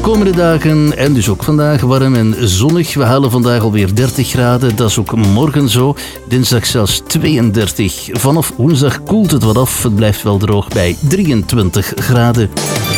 komende dagen en dus ook vandaag warm en zonnig. We halen vandaag alweer 30 graden. Dat is ook morgen zo. Dinsdag zelfs 32. Vanaf woensdag koelt het wat af. Het blijft wel droog bij 23 graden.